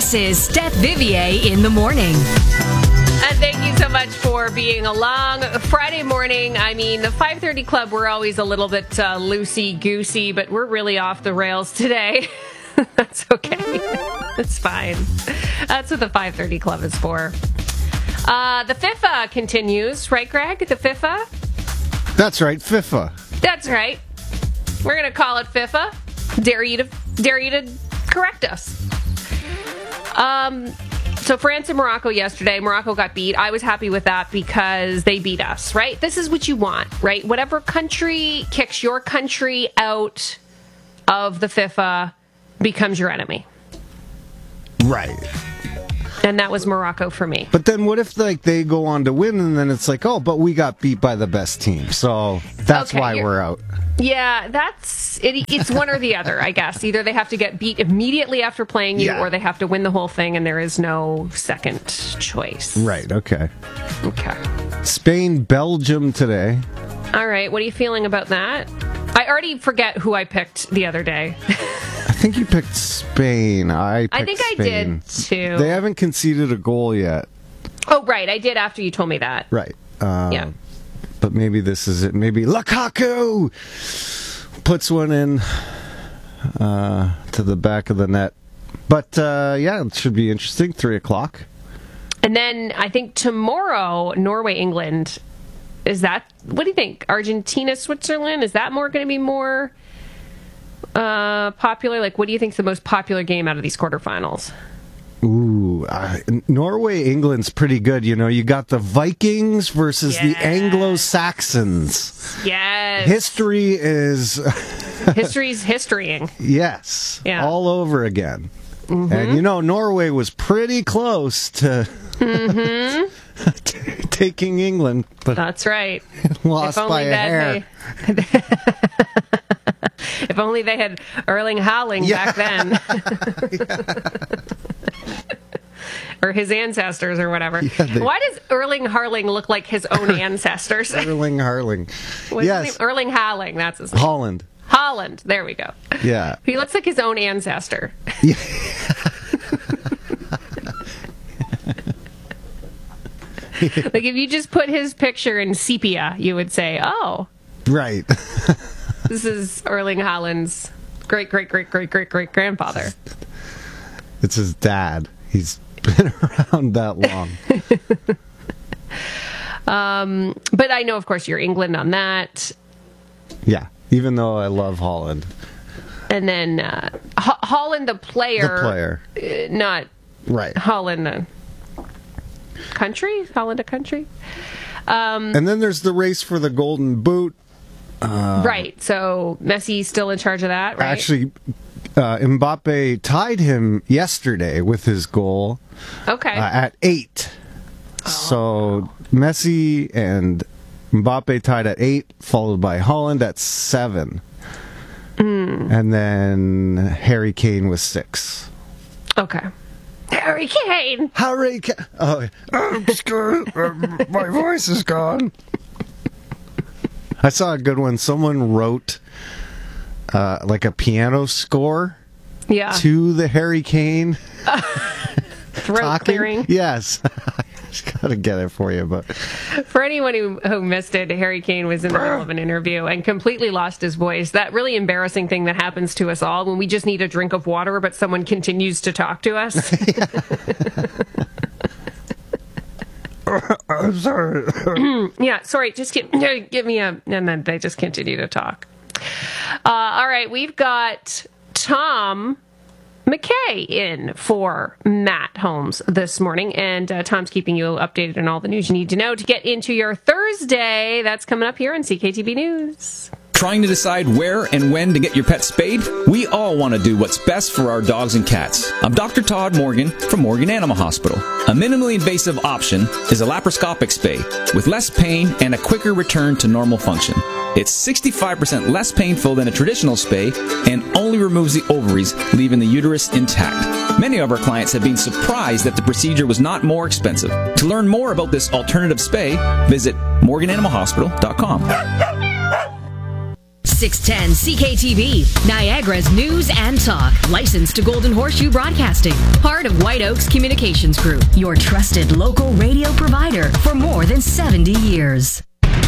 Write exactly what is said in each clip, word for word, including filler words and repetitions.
This is Steph Vivier in the morning. And thank you so much for being along. Friday morning, I mean, the five thirty Club, we're always a little bit uh, loosey-goosey, but we're really off the rails today. That's okay. That's fine. That's what the five thirty Club is for. Uh, the FIFA continues, right, Greg? The FIFA? That's right, FIFA. That's right. We're going to call it FIFA. Dare you to, dare you to correct us. Um... So France and Morocco yesterday, Morocco got beat. I was happy with that because they beat us, right? This is what you want, right? Whatever country kicks your country out of the FIFA becomes your enemy. Right. And that was Morocco for me. But then what if like they go on to win and then it's like, oh, but we got beat by the best team. So that's Okay, why you're- we're out. Yeah, that's it, it's one or the other, I guess. Either they have to get beat immediately after playing you, Yeah. or they have to win the whole thing, and there is no second choice. Right, okay. Okay. Spain, Belgium today. All right, what are you feeling about that? I already forget who I picked the other day. I think you picked Spain. I picked I think I Spain. did, too. They haven't conceded a goal yet. Oh, right, I did after you told me that. Right. Um, Yeah. But maybe this is it. Maybe Lukaku puts one in uh, to the back of the net. But, uh, yeah, it should be interesting. Three o'clock. And then I think tomorrow, Norway, England. Is that, what do you think? Argentina, Switzerland? Is that more going to be more uh, popular? Like, what do you think is the most popular game out of these quarterfinals? Ooh, uh, Norway, England's pretty good. You know, you got the Vikings versus the Yes. Anglo-Saxons. Yes. History is, History's historying. yes, Yeah. all over again. And, you know, Norway was pretty close to t- taking England, but That's right. lost by a hair. They, if only they had Erling Haaland Yeah. back then. Or his ancestors or whatever. Yeah, they- Why does Erling Haaland look like his own ancestors? Erling Haaland. What's Yes, his name? Erling Haaland, that's his name. Holland. Holland, there we go. Yeah. He looks like his own ancestor. Yeah. Like if you just put his picture in sepia, you would say, oh, Right. this is Erling Haaland's great, great, great, great, great, great grandfather. It's his dad. He's been around that long. Um, but I know, of course, you're England on that. Yeah. Even though I love Holland. And then uh, Ho- Holland, the player. The player. Uh, not Right. Holland, the country? Holland, a country? Um, And then there's the race for the Golden Boot. right. So Messi's still in charge of that, right? Actually, uh, Mbappe tied him yesterday with his goal Okay. uh, at eight. So Messi and Mbappe tied at eight, followed by Holland at seven. Mm. And then Harry Kane was six. Okay. Harry Kane! Harry Kane. Oh, I'm scared. My voice is gone. I saw a good one. Someone wrote uh, like a piano score Yeah. to the Harry Kane Throat talking. clearing. Yes. I just gotta get it for you, but For anyone who, who missed it, Harry Kane was in the middle of an interview and completely lost his voice. That really embarrassing thing that happens to us all when we just need a drink of water, but someone continues to talk to us. I'm sorry. Yeah, sorry, just give, give me a... And then they just continue to talk. Uh, all right, we've got Tom McKay in for Matt Holmes this morning. And uh, Tom's keeping you updated on all the news you need to know to get into your Thursday. That's coming up here on C K T V News. Trying to decide where and when to get your pet spayed? We all want to do what's best for our dogs and cats. I'm Doctor Todd Morgan from Morgan Animal Hospital. A minimally invasive option is a laparoscopic spay with less pain and a quicker return to normal function. It's sixty-five percent less painful than a traditional spay and only removes the ovaries, leaving the uterus intact. Many of our clients have been surprised that the procedure was not more expensive. To learn more about this alternative spay, visit morgan animal hospital dot com. six ten C K T V, Niagara's news and talk. Licensed to Golden Horseshoe Broadcasting. Part of White Oaks Communications Group. Your trusted local radio provider for more than seventy years.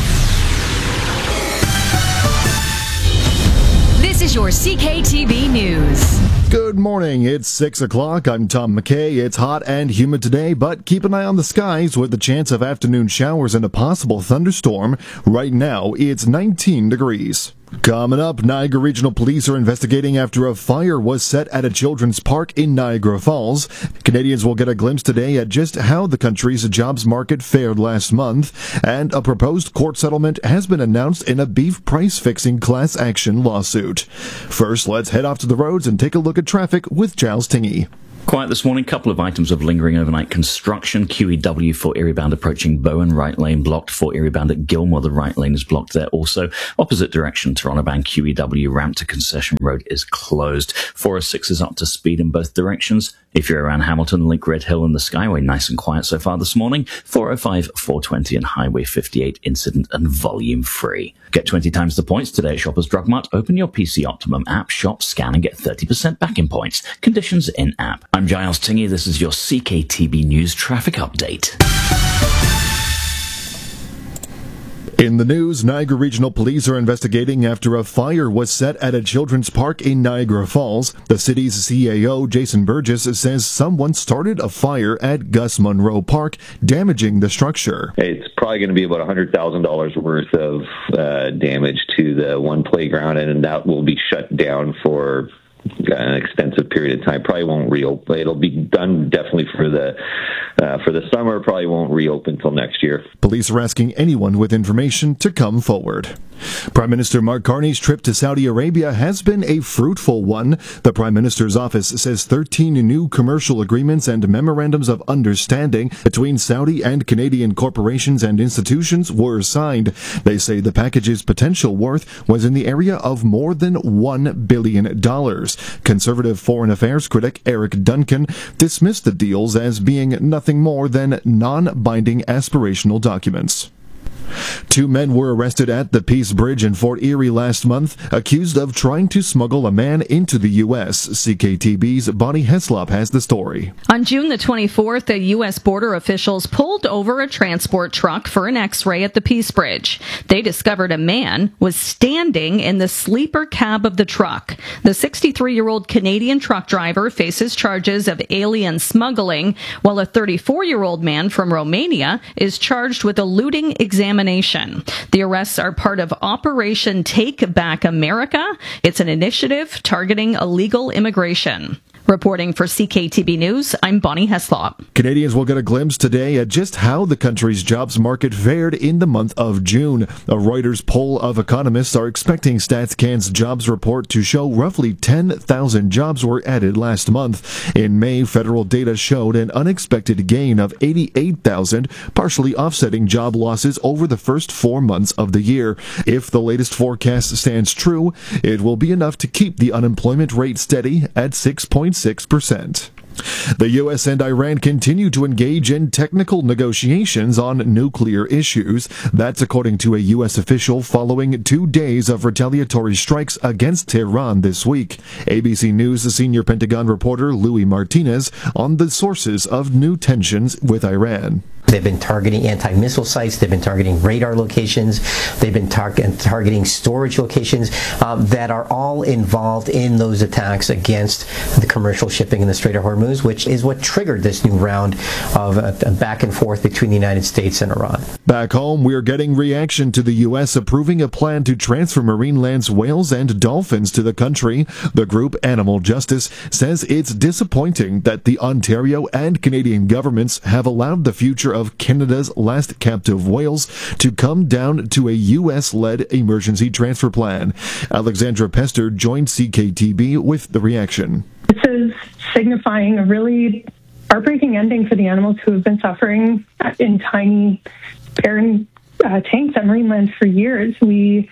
This is your C K T V News. Good morning. It's six o'clock. I'm Tom McKay. It's hot and humid today, but keep an eye on the skies with the chance of afternoon showers and a possible thunderstorm. Right now, it's nineteen degrees. Coming up, Niagara Regional Police are investigating after a fire was set at a children's park in Niagara Falls. Canadians will get a glimpse today at just how the country's jobs market fared last month, and a proposed court settlement has been announced in a beef price-fixing class action lawsuit. First, let's head off to the roads and take a look at traffic with Giles Tingey. Quiet this morning. Couple of items of lingering overnight construction. Q E W for Erie bound approaching Bowen. Right lane blocked for Erie bound at Gilmore. The right lane is blocked there also. Opposite direction, Toronto bound Q E W ramp to Concession Road is closed. four oh six is up to speed in both directions. If you're around Hamilton, Link Red Hill and the Skyway, nice and quiet so far this morning. four oh five, four twenty and Highway fifty-eight, incident and volume free. Get twenty times the points today at Shoppers Drug Mart. Open your P C Optimum app, shop, scan and get thirty percent back in points. Conditions in app. I'm Giles Tingey. This is your C K T B News traffic update. In the news, Niagara Regional Police are investigating after a fire was set at a children's park in Niagara Falls. The city's C A O, Jason Burgess, says someone started a fire at Gus Munro Park, damaging the structure. It's probably going to be about one hundred thousand dollars worth of uh, damage to the one playground, and that will be shut down for an extensive period of time. Probably won't reopen. It'll be done definitely for the uh, for the summer. Probably won't reopen until next year. Police are asking anyone with information to come forward. Prime Minister Mark Carney's trip to Saudi Arabia has been a fruitful one. The Prime Minister's office says thirteen new commercial agreements and memorandums of understanding between Saudi and Canadian corporations and institutions were signed. They say the package's potential worth was in the area of more than one billion dollars. Conservative foreign affairs critic Eric Duncan dismissed the deals as being nothing more than non-binding aspirational documents. Two men were arrested at the Peace Bridge in Fort Erie last month, accused of trying to smuggle a man into the U S. C K T B's Bonnie Heslop has the story. On June the twenty-fourth, the U S border officials pulled over a transport truck for an X-ray at the Peace Bridge. They discovered a man was standing in the sleeper cab of the truck. The sixty-three-year-old Canadian truck driver faces charges of alien smuggling, while a thirty-four-year-old man from Romania is charged with eluding examination. The arrests are part of Operation Take Back America. It's an initiative targeting illegal immigration. Reporting for C K T B News, I'm Bonnie Heslop. Canadians will get a glimpse today at just how the country's jobs market fared in the month of June. A Reuters poll of economists are expecting StatsCan's jobs report to show roughly ten thousand jobs were added last month. In May, federal data showed an unexpected gain of eighty-eight thousand, partially offsetting job losses over the first four months of the year. If the latest forecast stands true, it will be enough to keep the unemployment rate steady at six point six percent. The U S and Iran continue to engage in technical negotiations on nuclear issues. That's according to a U S official following two days of retaliatory strikes against Tehran this week. A B C News senior Pentagon reporter Louis Martinez on the sources of new tensions with Iran. They've been targeting anti-missile sites. They've been targeting radar locations. They've been tar- targeting storage locations um, that are all involved in those attacks against the commercial shipping in the Strait of Hormuz, which is what triggered this new round of uh, back and forth between the United States and Iran. Back home, we're getting reaction to the U S approving a plan to transfer Marineland's whales and dolphins to the country. The group Animal Justice says it's disappointing that the Ontario and Canadian governments have allowed the future of Canada's last captive whales to come down to a U S-led emergency transfer plan. Alexandra Pester joined C K T B with the reaction. This is signifying a really heartbreaking ending for the animals who have been suffering in tiny, barren uh, tanks at Marineland for years. We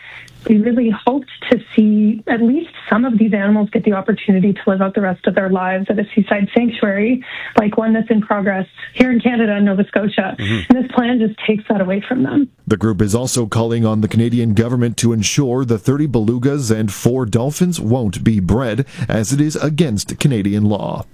we really hoped to see at least some of these animals get the opportunity to live out the rest of their lives at a seaside sanctuary, like one that's in progress here in Canada and Nova Scotia. Mm-hmm. And this plan just takes that away from them. The group is also calling on the Canadian government to ensure the thirty belugas and four dolphins won't be bred, as it is against Canadian law.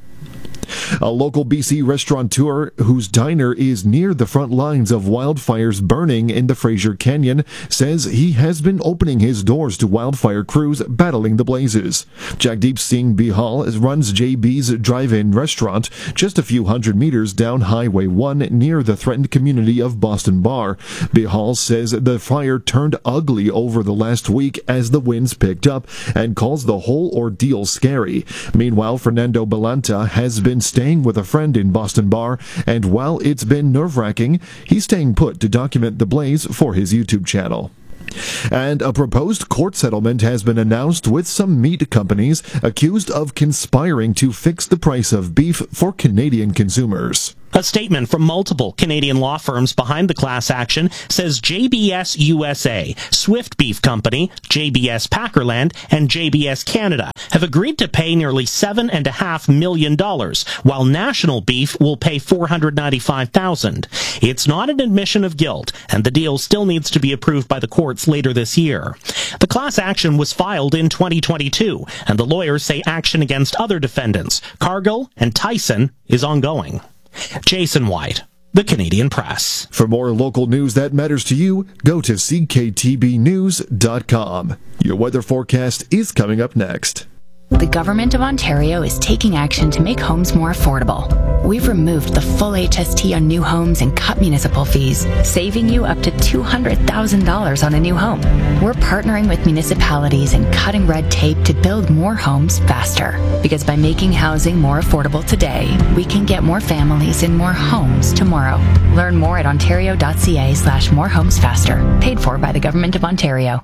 A local B C restaurateur whose diner is near the front lines of wildfires burning in the Fraser Canyon says he has been opening his doors to wildfire crews battling the blazes. Jagdeep Singh Bihal runs J B's drive-in restaurant just a few hundred meters down Highway one near the threatened community of Boston Bar. Bihal says the fire turned ugly over the last week as the winds picked up and calls the whole ordeal scary. Meanwhile, Fernando Balanta has been staying with a friend in Boston Bar, and while it's been nerve-wracking, he's staying put to document the blaze for his YouTube channel. And a proposed court settlement has been announced with some meat companies accused of conspiring to fix the price of beef for Canadian consumers. A statement from multiple Canadian law firms behind the class action says J B S U S A, Swift Beef Company, J B S Packerland, and J B S Canada have agreed to pay nearly seven point five million dollars, while National Beef will pay four hundred ninety-five thousand dollars. It's not an admission of guilt, and the deal still needs to be approved by the courts later this year. The class action was filed in twenty twenty-two, and the lawyers say action against other defendants, Cargill and Tyson, is ongoing. Jason White, The Canadian Press. For more local news that matters to you, go to c k t b news dot com. Your weather forecast is coming up next. The Government of Ontario is taking action to make homes more affordable. We've removed the full H S T on new homes and cut municipal fees, saving you up to two hundred thousand dollars on a new home. We're partnering with municipalities and cutting red tape to build more homes faster. Because by making housing more affordable today, we can get more families in more homes tomorrow. Learn more at ontario.ca slash more homes faster. Paid for by the Government of Ontario.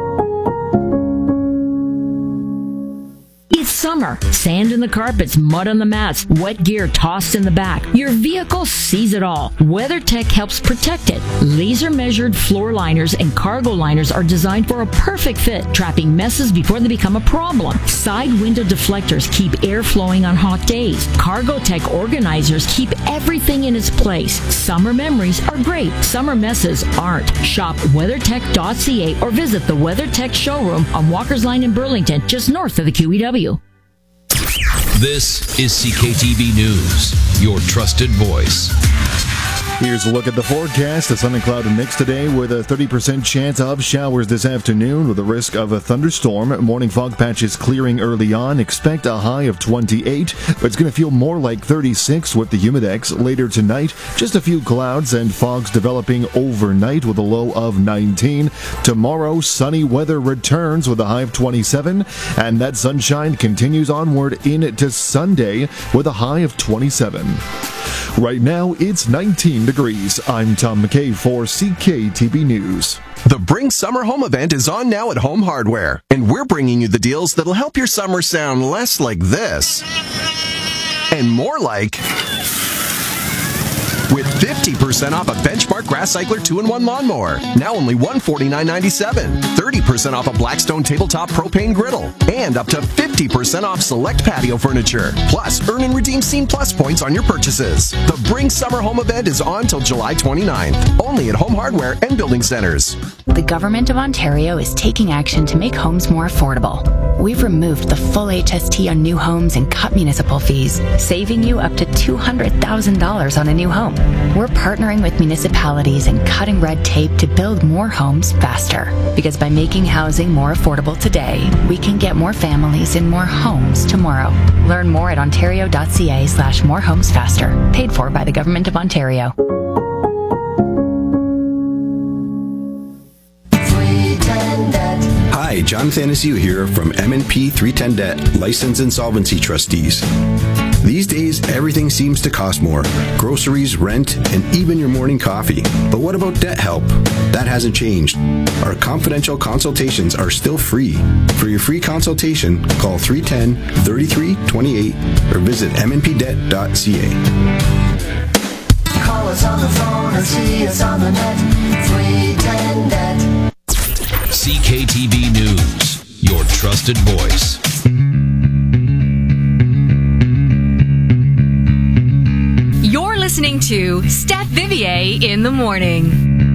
It's summer. Sand in the carpets, mud on the mats, wet gear tossed in the back. Your vehicle sees it all. WeatherTech helps protect it. Laser-measured floor liners and cargo liners are designed for a perfect fit, trapping messes before they become a problem. Side window deflectors keep air flowing on hot days. CargoTech organizers keep everything in its place. Summer memories are great. Summer messes aren't. Shop weathertech dot c a or visit the WeatherTech showroom on Walker's Line in Burlington, just north of the Q E W. This is C K T B News, your trusted voice. Here's a look at the forecast. A sun and cloud mix today with a thirty percent chance of showers this afternoon with a risk of a thunderstorm. Morning fog patches clearing early on. Expect a high of twenty-eight, but it's going to feel more like thirty-six with the humidex. Later tonight, just a few clouds and fogs developing overnight with a low of nineteen. Tomorrow, sunny weather returns with a high of twenty-seven, and that sunshine continues onward into Sunday with a high of twenty-seven. Right now, it's nineteen degrees. I'm Tom McKay for C K T B News. The Bring Summer Home event is on now at Home Hardware, and we're bringing you the deals that'll help your summer sound less like this and more like... with fifty percent off a Benchmark Grass Cycler two in one lawnmower, now only one hundred forty-nine dollars and ninety-seven cents. thirty percent off a Blackstone Tabletop Propane Griddle, and up to fifty percent off select patio furniture. Plus, earn and redeem Scene Plus points on your purchases. The Bring Summer Home event is on till July twenty-ninth, only at Home Hardware and Building Centers. The Government of Ontario is taking action to make homes more affordable. We've removed the full H S T on new homes and cut municipal fees, saving you up to two hundred thousand dollars on a new home. We're partnering with municipalities and cutting red tape to build more homes faster. Because by making housing more affordable today, we can get more families in more homes tomorrow. Learn more at ontario.ca slash more homes faster. Paid for by the Government of Ontario. Hi, John Thanasiu here from M and P three ten Debt, License Insolvency Trustees. These days, everything seems to cost more. Groceries, rent, and even your morning coffee. But what about debt help? That hasn't changed. Our confidential consultations are still free. For your free consultation, call three one zero, three three two eight or visit m n p debt dot c a. Call us on the phone or see us on the net. three ten debt. C K T V News, your trusted voice. You're listening to Steph Vivier in the morning.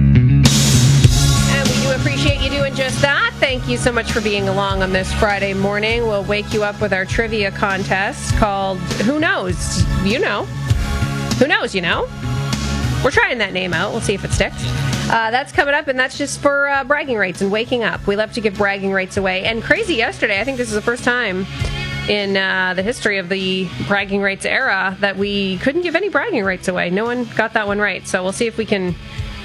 And we do appreciate you doing just that. Thank you so much for being along on this Friday morning. We'll wake you up with our trivia contest called Who Knows? You know. Who knows, you know? We're trying that name out. We'll see if it sticks. Uh, that's coming up, and that's just for uh, bragging rights and waking up. We love to give bragging rights away. And crazy yesterday, I think this is the first time in uh, the history of the bragging rights era that we couldn't give any bragging rights away. No one got that one right. So we'll see if we can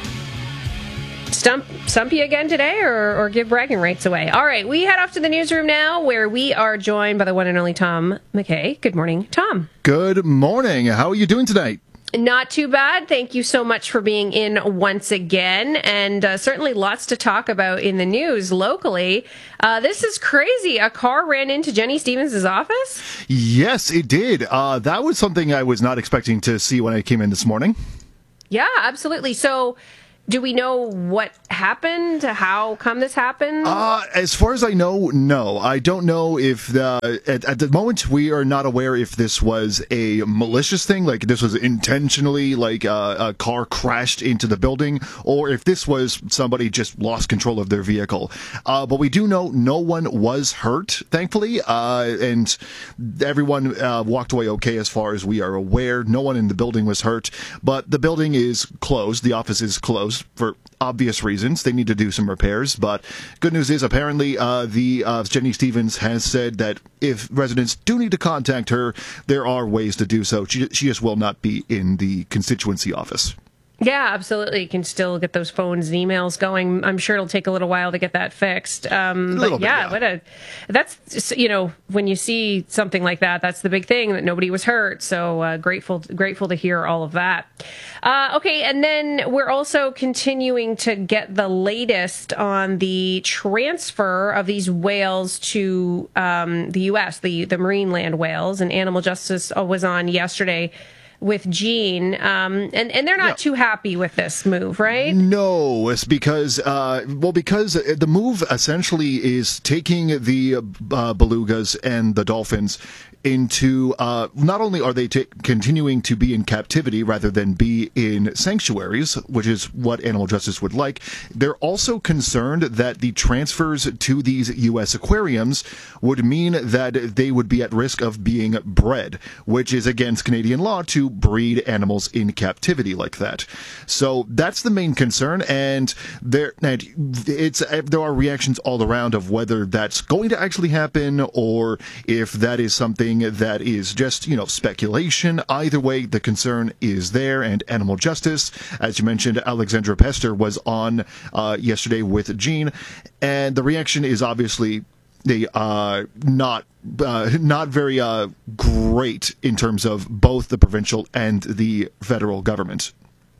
stump, stump you again today or, or give bragging rights away. All right, we head off to the newsroom now where we are joined by the one and only Tom McKay. Good morning, Tom. Good morning. How are you doing tonight? Not too bad. Thank you so much for being in once again. And uh, certainly lots to talk about in the news locally. Uh, this is crazy. A car ran into Jenny Stevens' office? Yes, it did. Uh, that was something I was not expecting to see when I came in this morning. Yeah, absolutely. So do we know what happened? How come this happened? Uh, as far as I know, no. I don't know if the, at, at the moment we are not aware if this was a malicious thing, like this was intentionally, like uh, a car crashed into the building, or if this was somebody just lost control of their vehicle. Uh, but we do know no one was hurt, thankfully, uh, and everyone uh, walked away okay as far as we are aware. No one in the building was hurt, but the building is closed. The office is closed for obvious reasons. They need to do some repairs, but good news is apparently uh, the uh, Jenny Stevens has said that if residents do need to contact her, there are ways to do so. She, she just will not be in the constituency office. Yeah, absolutely. You can still get those phones and emails going. I'm sure it'll take a little while to get that fixed. Um, but bit, yeah, yeah, what a that's just, you know, when you see something like that, that's the big thing, that nobody was hurt. So uh, grateful, grateful to hear all of that. Uh, okay, and then we're also continuing to get the latest on the transfer of these whales to um, the U S, the the marine land whales, and Animal Justice was on yesterday with Gene, um, and, and they're not yeah. too happy with this move, right? No, it's because, uh, well, because the move essentially is taking the uh, belugas and the dolphins into, uh, not only are they t- continuing to be in captivity rather than be in sanctuaries, which is what Animal Justice would like, they're also concerned that the transfers to these U S aquariums would mean that they would be at risk of being bred, which is against Canadian law to breed animals in captivity like that. So that's the main concern, and there, and it's there are reactions all around of whether that's going to actually happen or if that is something that is just, you know, speculation. Either way, the concern is there, and Animal Justice, as you mentioned, Alexandra Pester was on uh, yesterday with Gene, and the reaction is obviously they uh not uh, not very uh great in terms of both the provincial and the federal government.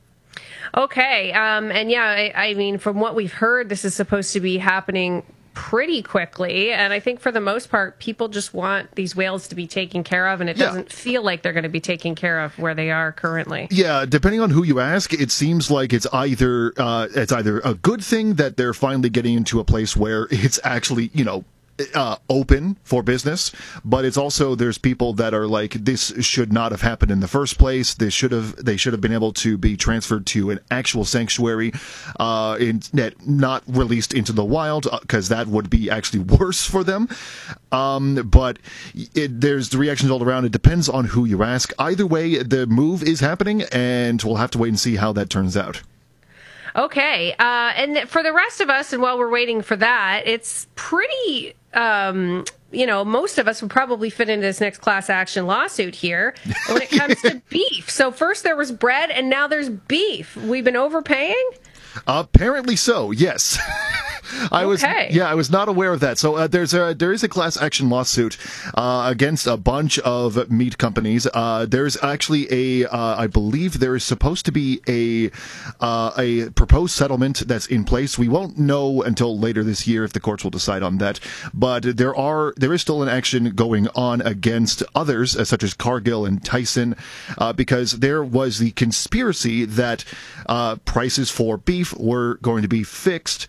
Okay, um, and yeah, I, I mean, from what we've heard, this is supposed to be happening pretty quickly, and I think for the most part, people just want these whales to be taken care of, and it yeah. doesn't feel like they're going to be taken care of where they are currently. Yeah, depending on who you ask, it seems like it's either uh, it's either a good thing that they're finally getting into a place where it's actually, you know, Uh, open for business, but it's also there's people that are like, this should not have happened in the first place. They should have they should have been able to be transferred to an actual sanctuary, uh, in, not released into the wild, because that would be actually worse for them. Um, but it, there's the reactions all around. It depends on who you ask. Either way, the move is happening, and we'll have to wait and see how that turns out. Okay, uh, and for the rest of us, and while we're waiting for that, it's pretty, um, you know, most of us would probably fit into this next class action lawsuit here when it comes to beef. So first there was bread, and now there's beef. We've been overpaying? Apparently so, yes. I was okay. yeah, I was not aware of that. So uh, there's a there is a class action lawsuit uh, against a bunch of meat companies. Uh, there's actually a uh, I believe there is supposed to be a uh, a proposed settlement that's in place. We won't know until later this year if the courts will decide on that. But there are there is still an action going on against others, uh, such as Cargill and Tyson, uh, because there was the conspiracy that uh, prices for beef were going to be fixed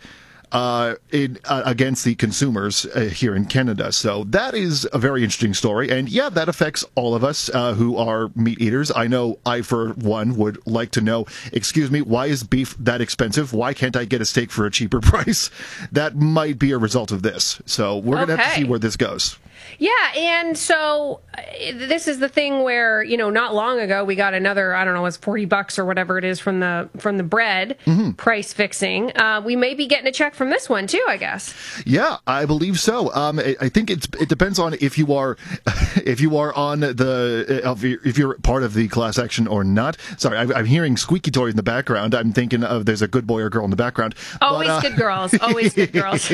uh, in, uh, against the consumers uh, here in Canada. So that is a very interesting story. And yeah, that affects all of us uh, who are meat eaters. I know I, for one, would like to know, excuse me, why is beef that expensive? Why can't I get a steak for a cheaper price? That might be a result of this. So we're going to have to see where this goes. Yeah, and so uh, this is the thing where, you know, not long ago we got another, I don't know, it was forty bucks or whatever it is from the from the bread mm-hmm. price fixing. Uh, we may be getting a check from this one too, I guess. Yeah, I believe so. Um, I, I think it's it depends on if you are if you are on the if you're part of the class action or not. Sorry, I'm, I'm hearing squeaky toy in the background. I'm thinking of there's a good boy or girl in the background. Always but, uh, good girls. Always good girls.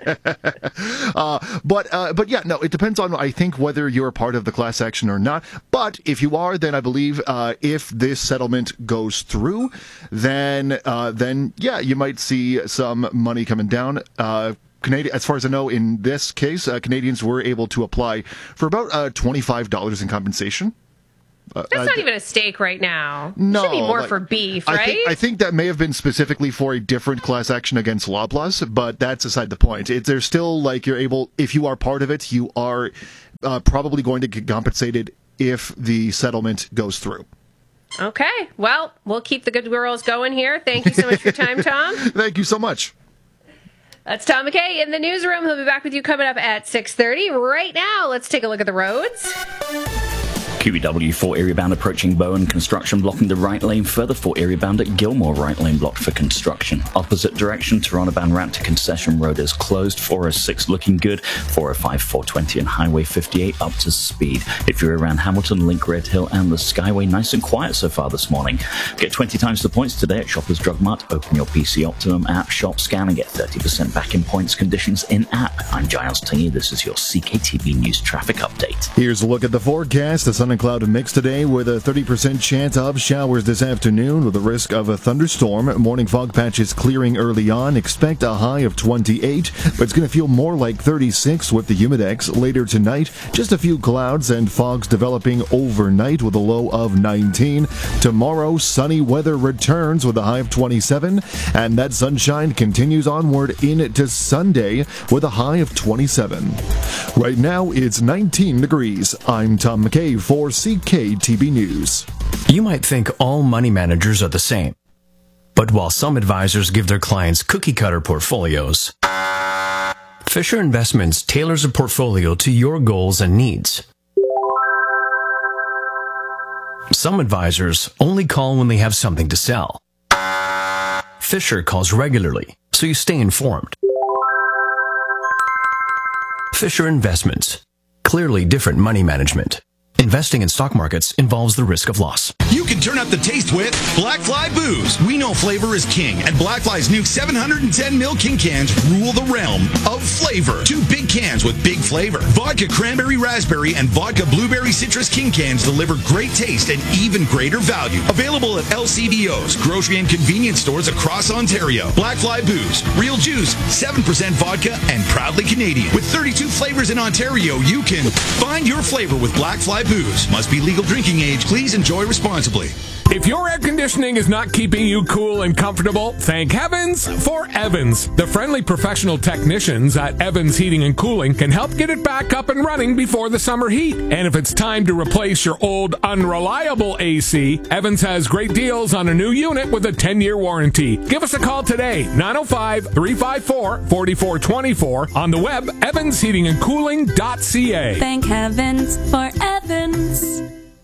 uh, but uh, but yeah, no, it depends on, I think, whether you're a part of the class action or not. But if you are, then I believe uh, if this settlement goes through, then uh, then yeah, you might see some money coming down. Uh, Canadian, as far as I know, in this case, uh, Canadians were able to apply for about uh, twenty-five dollars in compensation. Uh, That's not uh, even a steak right now. No, it should be more like, for beef, I right? Think, I think that may have been specifically for a different class action against Loblaws, but that's aside the point. It, there's still, like, you're able, if you are part of it, you are uh, probably going to get compensated if the settlement goes through. Okay, well, we'll keep the good girls going here. Thank you so much for your time, Tom. Thank you so much. That's Tom McKay in the newsroom. He'll be back with you coming up at six thirty. Right now, let's take a look at the roads. Q E W four area bound approaching Bowen, construction blocking the right lane further. four area bound at Gilmore, right lane blocked for construction. Opposite direction, Toronto bound ramp to Concession Road is closed. four oh six looking good. four oh five, four twenty and Highway fifty-eight up to speed. If you're around Hamilton, Link, Red Hill and the Skyway, nice and quiet so far this morning. Get twenty times the points today at Shoppers Drug Mart. Open your P C Optimum app, shop, scan and get thirty percent back in points conditions in app. I'm Giles Tingy. This is your C K T V News traffic update. Here's a look at the forecast. The sun and cloud mix today with a thirty percent chance of showers this afternoon with a risk of a thunderstorm. Morning fog patches clearing early on. Expect a high of twenty-eight, but it's going to feel more like thirty-six with the humidex. Later tonight, just a few clouds and fogs developing overnight with a low of nineteen. Tomorrow, sunny weather returns with a high of twenty-seven, and that sunshine continues onward into Sunday with a high of twenty-seven. Right now, it's nineteen degrees. I'm Tom McKay for C K T V News. You might think all money managers are the same. But while some advisors give their clients cookie-cutter portfolios, Fisher Investments tailors a portfolio to your goals and needs. Some advisors only call when they have something to sell. Fisher calls regularly, so you stay informed. Fisher Investments. Clearly different money management. Investing in stock markets involves the risk of loss. You can turn up the taste with Blackfly Booze. We know flavor is king, and Blackfly's new seven hundred ten milliliter King cans rule the realm of flavor. Two big cans with big flavor. Vodka Cranberry Raspberry and Vodka Blueberry Citrus King cans deliver great taste and even greater value. Available at L C B Os, grocery and convenience stores across Ontario. Blackfly Booze. Real juice, seven percent vodka, and proudly Canadian. With thirty-two flavors in Ontario, you can find your flavor with Blackfly Booze. Must be legal drinking age. Please enjoy responsibly. If your air conditioning is not keeping you cool and comfortable, thank heavens for Evans. The friendly professional technicians at Evans Heating and Cooling can help get it back up and running before the summer heat. And if it's time to replace your old unreliable A C, Evans has great deals on a new unit with a ten-year warranty. Give us a call today, nine oh five, three five four, four four two four, on the web, evans heating and cooling dot c a. Thank heavens for Evans.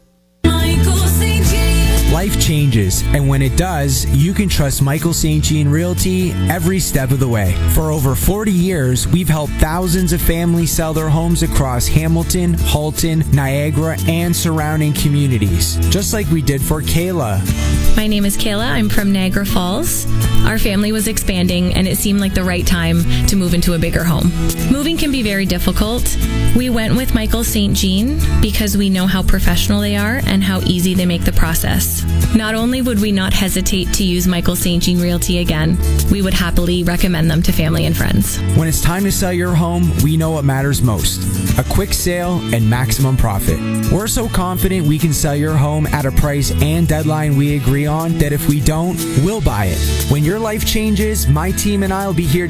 Life changes, and when it does, you can trust Michael Saint Jean Realty every step of the way. For over forty years, we've helped thousands of families sell their homes across Hamilton, Halton, Niagara, and surrounding communities, just like we did for Kayla. My name is Kayla. I'm from Niagara Falls. Our family was expanding, and it seemed like the right time to move into a bigger home. Moving can be very difficult. We went with Michael Saint Jean because we know how professional they are and how easy they make the process. Not only would we not hesitate to use Michael Saint Jean Realty again, we would happily recommend them to family and friends. When it's time to sell your home, we know what matters most: a quick sale and maximum profit. We're so confident we can sell your home at a price and deadline we agree on that if we don't, we'll buy it. When your life changes, my team and I will be here to